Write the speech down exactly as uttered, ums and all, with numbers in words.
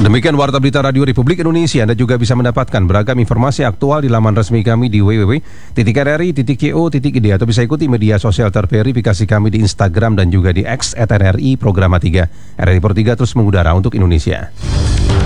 Demikian Warta Berita Radio Republik Indonesia. Anda juga bisa mendapatkan beragam informasi aktual di laman resmi kami di w w w titik r r i titik co titik i d atau bisa ikuti media sosial terverifikasi kami di Instagram dan juga di X at N R I Programa tiga. R R I Per tiga terus mengudara untuk Indonesia.